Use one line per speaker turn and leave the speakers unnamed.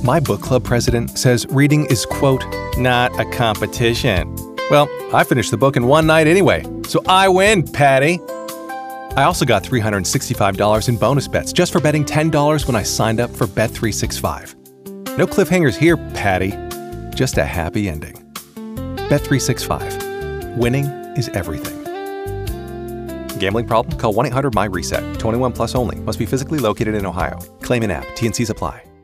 My book club president says reading is, quote, not a competition. Well, I finished the book in one night anyway, so I win, Patty. I also got $365 in bonus bets just for betting $10 when I signed up for Bet365. No cliffhangers here, Patty. Just a happy ending. Bet365. Winning is everything. Gambling problem? Call 1-800-MY-RESET. 21 plus only. Must be physically located in Ohio. Claim in app. T&Cs apply.